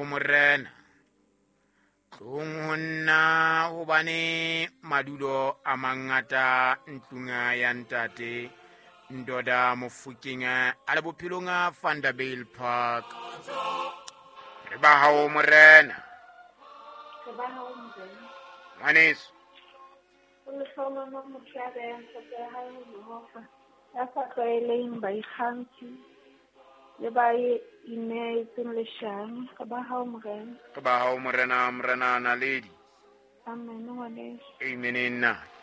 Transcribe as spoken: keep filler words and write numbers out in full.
morena tungonna hobane madulo a mangata ntunga ya ntate ndoda mofukinga a le bophelong a Vanderbilt Park. Re ba hao morena Re ba hao morena. ngwaneso O le hlola mo motshware ya ntate ya hae Jehova ya sa tlwaelehang baikgantsho le ba inehetseng leshano. Re ba hao morena. re ba hao morena morena Naledi. Amen ngwaneso. Amen nna